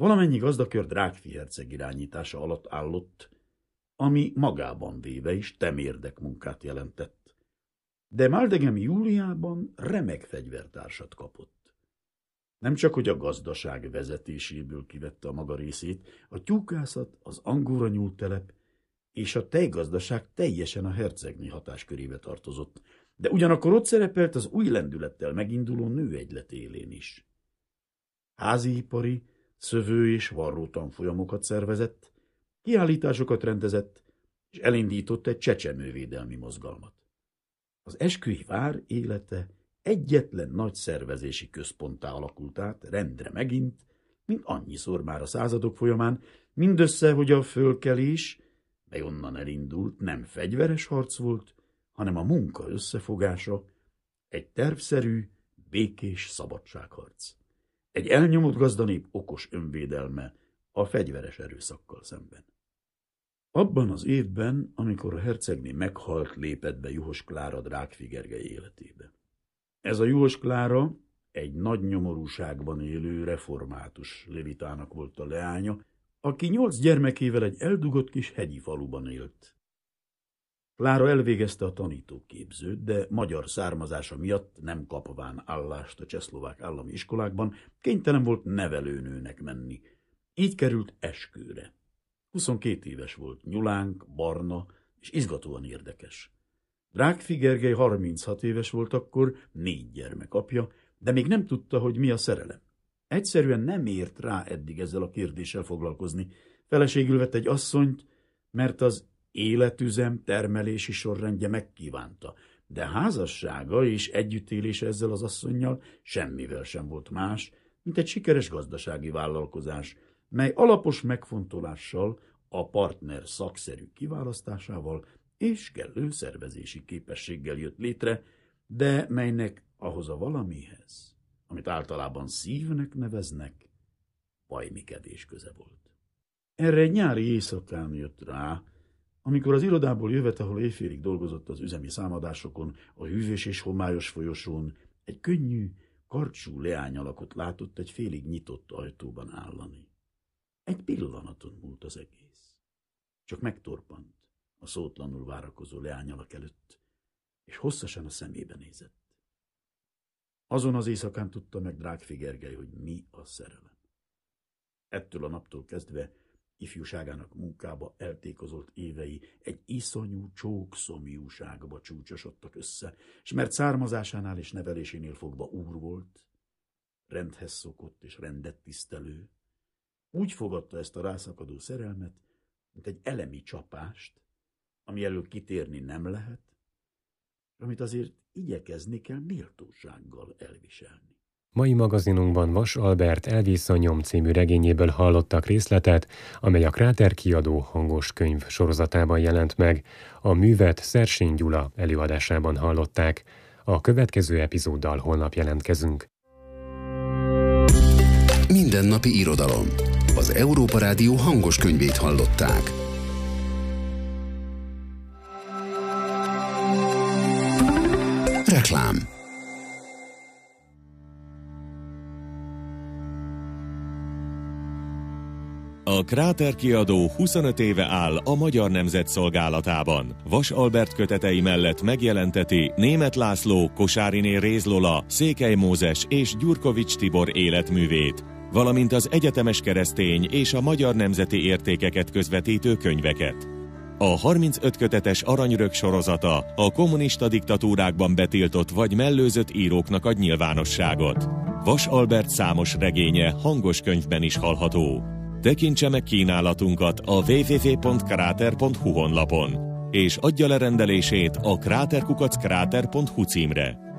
Valamennyi gazdakör Drágfi herceg irányítása alatt állott, ami magában véve is temérdek munkát jelentett. De Maldegem júliában remek fegyvertársat kapott. Nem csak, hogy a gazdaság vezetéséből kivette a maga részét, a tyúkászat, az angóra nyúltelep és a tejgazdaság teljesen a hercegné hatáskörébe tartozott, de ugyanakkor ott szerepelt az új lendülettel meginduló nőegylet élén is. Háziipari, szövő- és varró tanfolyamokat szervezett, kiállításokat rendezett, és elindított egy csecsemővédelmi mozgalmat. Az esküvői vár élete egyetlen nagy szervezési központtá alakult át, rendre megint, mint annyiszor már a századok folyamán, mindössze, hogy a fölkelés, mely onnan elindult, nem fegyveres harc volt, hanem a munka összefogása, egy tervszerű, békés szabadságharc. Egy elnyomott gazdanép okos önvédelme a fegyveres erőszakkal szemben. Abban az évben, amikor a hercegné meghalt, lépett be Juhos Klára Drágfi Gergely életébe. Ez a Juhos Klára egy nagy nyomorúságban élő református levitának volt a leánya, aki 8 gyermekével egy eldugott kis hegyi faluban élt. Klára elvégezte a tanítóképzőt, de magyar származása miatt nem kapván állást a csehszlovák állami iskolákban, kénytelen volt nevelőnőnek menni. Így került Eskőre. 22 éves volt, nyulánk, barna és izgatóan érdekes. Drágfi Gergely 36 éves volt akkor, 4 gyermek apja, de még nem tudta, hogy mi a szerelem. Egyszerűen nem ért rá eddig ezzel a kérdéssel foglalkozni. Feleségül vett egy asszonyt, mert az életüzem termelési sorrendje megkívánta, de házassága és együttélése ezzel az asszonnyal semmivel sem volt más, mint egy sikeres gazdasági vállalkozás, mely alapos megfontolással, a partner szakszerű kiválasztásával és kellő szervezési képességgel jött létre, de melynek ahhoz a valamihez, amit általában szívnek neveznek, bajmikedés köze volt. Erre egy nyári éjszakán jött rá, amikor az irodából jövet, ahol éjfélig dolgozott az üzemi számadásokon, a hűvös és homályos folyosón, egy könnyű, karcsú leányalakot látott egy félig nyitott ajtóban állani. Egy pillanaton múlt az egész. Csak megtorpant a szótlanul várakozó leányalak előtt, és hosszasan a szemébe nézett. Azon az éjszakán tudta meg Drágfi Gergely, hogy mi a szerelem. Ettől a naptól kezdve ifjúságának munkába eltékozolt évei egy iszonyú csókszomjúságba csúcsosodtak össze, és mert származásánál és nevelésénél fogva úr volt, rendhez szokott és rendet tisztelő, úgy fogadta ezt a rászakadó szerelmet, mint egy elemi csapást, ami elől kitérni nem lehet, amit azért igyekezni kell méltósággal elviselni. Mai magazinunkban Vas Albert Elvész a nyom című regényéből hallottak részletet, amely a Kráter kiadó hangos könyv sorozatában jelent meg. A művet Szersény Gyula előadásában hallották. A következő epizóddal holnap jelentkezünk. Mindennapi irodalom. Az Európa Rádió hangos könyvét hallották. Reklám. A Kráter kiadó 25 éve áll a Magyar Nemzet szolgálatában. Vas Albert kötetei mellett megjelenteti Németh László, Kosáriné Réz Lola, Székely Mózes és Gyurkovics Tibor életművét, valamint az egyetemes keresztény és a magyar nemzeti értékeket közvetítő könyveket. A 35 kötetes Aranyrög sorozata a kommunista diktatúrákban betiltott vagy mellőzött íróknak ad nyilvánosságot. Vas Albert számos regénye hangos könyvben is hallható. Tekintse meg kínálatunkat a www.krater.hu honlapon, és adja le rendelését a krater@krater.hu címre.